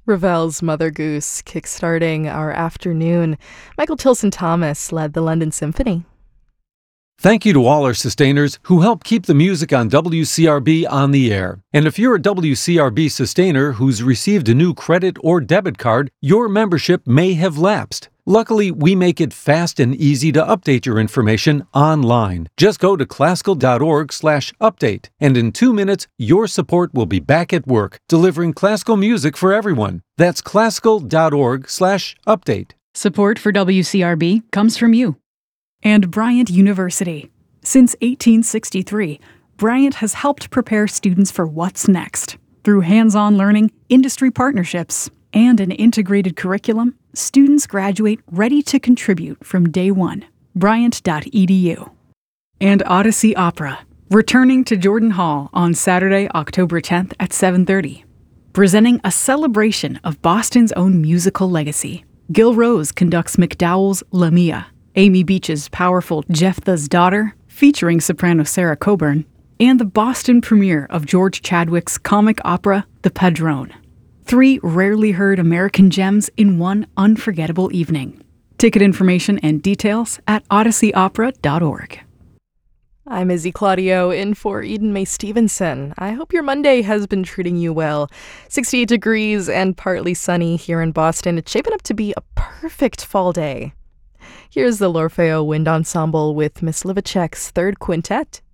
Ravel's Mother Goose kickstarting our afternoon. Michael Tilson Thomas led the London Symphony. Thank you to all our sustainers who help keep the music on WCRB on the air. And if you're a WCRB sustainer who's received a new credit or debit card, your membership may have lapsed. Luckily, we make it fast and easy to update your information online. Just go to classical.org/update, and in 2 minutes, your support will be back at work, delivering classical music for everyone. That's classical.org/update. Support for WCRB comes from you. And Bryant University. Since 1863, Bryant has helped prepare students for what's next. Through hands-on learning, industry partnerships, and an integrated curriculum, students graduate ready to contribute from day one. Bryant.edu. And Odyssey Opera, returning to Jordan Hall on Saturday, October 10th at 7:30. Presenting a celebration of Boston's own musical legacy. Gil Rose conducts MacDowell's Lamia, Amy Beach's powerful Jephthah's Daughter, featuring soprano Sarah Coburn, and the Boston premiere of George Chadwick's comic opera, The Padrone. 3 rarely heard American gems in one unforgettable evening. Ticket information and details at odysseyopera.org. I'm Izzy Claudio in for Eden May Stevenson. I hope your Monday has been treating you well. 68 degrees and partly sunny here in Boston. It's shaping up to be a perfect fall day. Here's the L'Orfeo Wind Ensemble with Miss Livacek's Third Quintet.